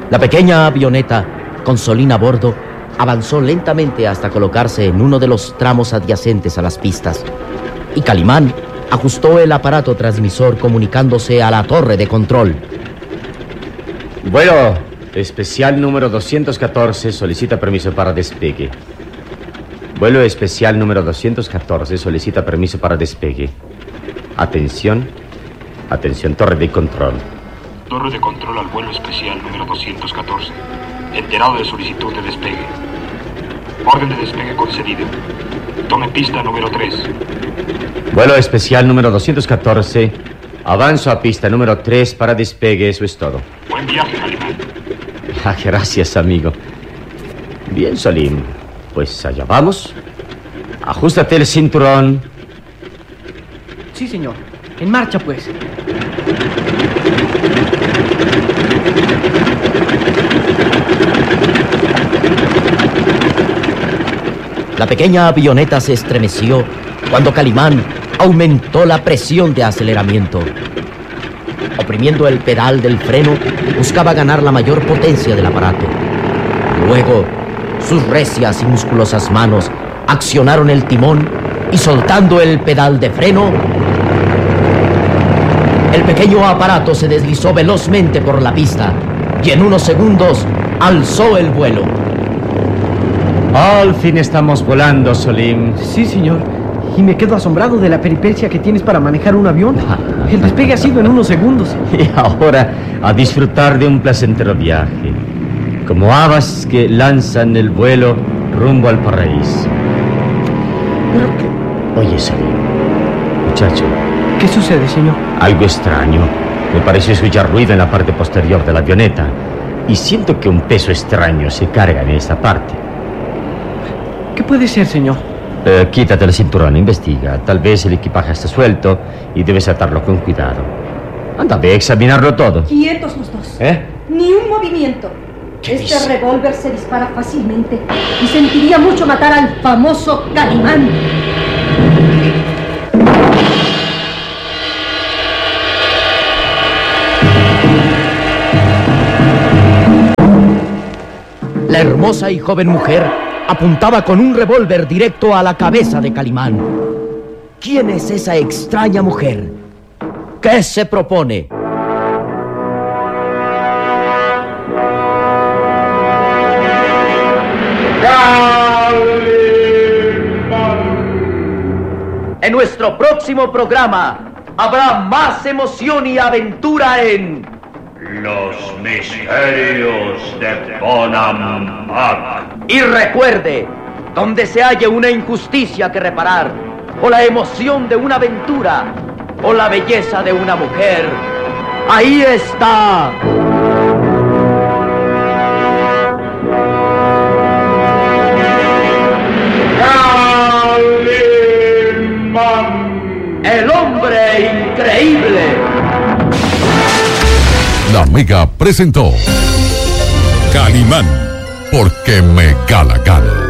La pequeña avioneta, con Solín a bordo, avanzó lentamente hasta colocarse en uno de los tramos adyacentes a las pistas. Y Calimán ajustó el aparato transmisor comunicándose a la torre de control. Vuelo especial número 214 solicita permiso para despegue. Vuelo especial número 214 solicita permiso para despegue. Atención. Atención, torre de control. Torre de control al vuelo especial número 214. Enterado de solicitud de despegue. Orden de despegue concedido. Tome pista número 3. Vuelo especial número 214. Avanzo a pista número 3 para despegue. Eso es todo. Buen viaje, Calimán. Gracias, amigo. Bien, Solín. Pues allá vamos. Ajústate el cinturón. Sí, señor. En marcha, pues. La pequeña avioneta se estremeció cuando Calimán aumentó la presión de aceleramiento. Oprimiendo el pedal del freno, buscaba ganar la mayor potencia del aparato. Luego, sus recias y musculosas manos accionaron el timón y, soltando el pedal de freno, el pequeño aparato se deslizó velozmente por la pista y en unos segundos alzó el vuelo. Al fin estamos volando, Solín. Sí, señor. Y me quedo asombrado de la peripecia que tienes para manejar un avión. El despegue ha sido en unos segundos. Y ahora a disfrutar de un placentero viaje, como habas que lanzan el vuelo rumbo al paraíso. ¿Pero qué? Oye, Solín, muchacho. ¿Qué sucede, señor? Algo extraño. Me pareció escuchar ruido en la parte posterior de la avioneta. Y siento que un peso extraño se carga en esa parte. ¿Qué puede ser, señor? Quítate el cinturón, investiga. Tal vez el equipaje está suelto y debes atarlo con cuidado. Anda, ve a examinarlo todo. Quietos los dos. ¿Eh? Ni un movimiento. ¿Qué dice? Este revólver se dispara fácilmente y sentiría mucho matar al famoso Calimán. La hermosa y joven mujer apuntaba con un revólver directo a la cabeza de Calimán. ¿Quién es esa extraña mujer? ¿Qué se propone? En nuestro próximo programa habrá más emoción y aventura en Los misterios de Bonampak. Y recuerde, donde se halle una injusticia que reparar, o la emoción de una aventura, o la belleza de una mujer, ahí está. El hombre increíble. La Mega presentó Calimán, porque me gana.